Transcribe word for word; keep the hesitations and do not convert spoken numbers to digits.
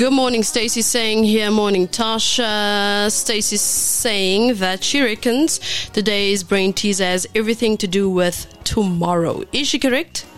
Good morning, Stacey saying here. Morning, Tasha. Stacey saying that she reckons today's brain teaser has everything to do with tomorrow. Is she correct?